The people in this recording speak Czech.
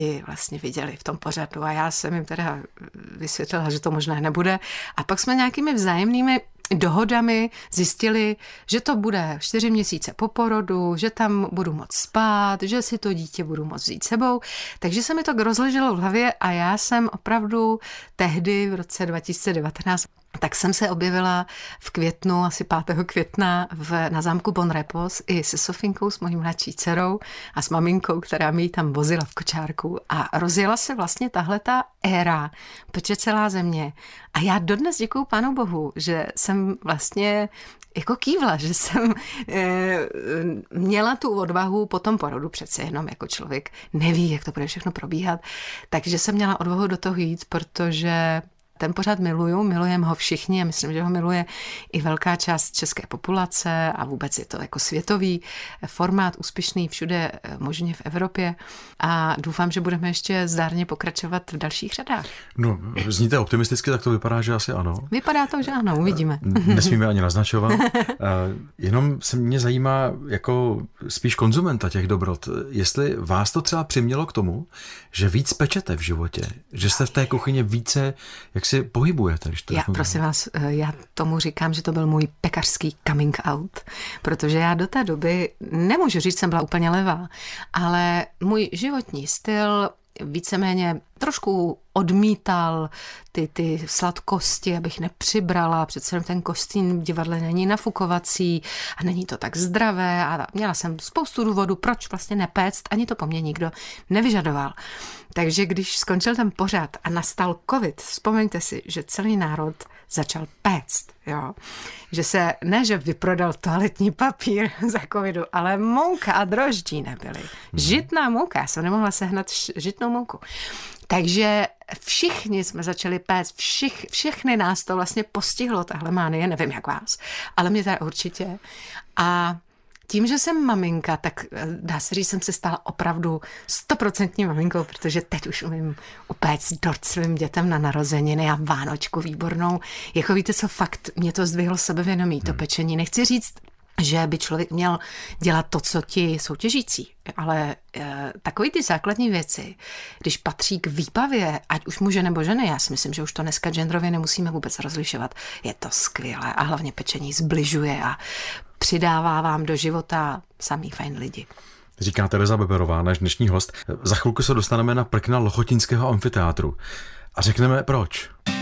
vlastně viděli v tom pořadu a já jsem jim teda vysvětlila, že to možná nebude. A pak jsme nějakými vzájemnými dohodami zjistili, že to bude 4 měsíce po porodu, že tam budu moct spát, že si to dítě budu moct vzít sebou. Takže se mi to rozleželo v hlavě a já jsem opravdu tehdy v roce 2019 tak jsem se objevila v květnu, asi 5. května na zámku Bonrepos i se Sofinkou, s mojí mladší dcerou a s maminkou, která mi ji tam vozila v kočárku a rozjela se vlastně tahleta éra, protože celá země. A já dodnes děkuju Pánu Bohu, že jsem vlastně jako kývla, že jsem měla tu odvahu po tom porodu, přece jenom jako člověk neví, jak to bude všechno probíhat, takže jsem měla odvahu do toho jít, protože ten pořad milujeme ho všichni a myslím, že ho miluje i velká část české populace a vůbec je to jako světový formát, úspěšný všude možně v Evropě a doufám, že budeme ještě zdárně pokračovat v dalších řadách. No, zníte optimisticky, tak to vypadá, že asi ano. Vypadá to, že ano, uvidíme. Nesmíme ani naznačovat. Jenom se mě zajímá jako spíš konzumenta těch dobrot, jestli vás to třeba přimělo k tomu, že víc pečete v životě, že jste v té kuchyni více, jak si pohybujete. Prosím vás, já tomu říkám, že to byl můj pekařský coming out, protože já do té doby, nemůžu říct, jsem byla úplně levá, ale můj životní styl víceméně trošku odmítal ty sladkosti, abych nepřibrala, přece ten kostým v divadle není nafukovací a není to tak zdravé a měla jsem spoustu důvodů, proč vlastně nepéct, ani to po mně nikdo nevyžadoval. Takže když skončil ten pořad a nastal covid, vzpomeňte si, že celý národ začal péct, jo. Že se, ne, že vyprodal toaletní papír za covidu, ale mouka a droždí nebyly. Žitná mouka, já jsem nemohla sehnat žitnou mouku. Takže všichni jsme začali péct, všechny nás to vlastně postihlo, tahle mánie, nevím jak vás, ale mě teda určitě. A tím, že jsem maminka, tak dá se říct, jsem se stala opravdu 100% maminkou, protože teď už umím upéct dort svým dětem na narozeniny a vánočku výbornou. Jako víte co, fakt mě to zdvihlo sebevědomí, to pečení. Nechci říct, že by člověk měl dělat to, co ti soutěžící, ale takový ty základní věci, když patří k výbavě, ať už muže nebo ženy, já si myslím, že už to dneska genderově nemusíme vůbec rozlišovat, je to skvělé a hlavně pečení zbližuje a přidává vám do života samý fajn lidi. Říká Tereza Beberová, náš dnešní host. Za chvilku se dostaneme na prkna Lochotínského amfiteátru a řekneme proč.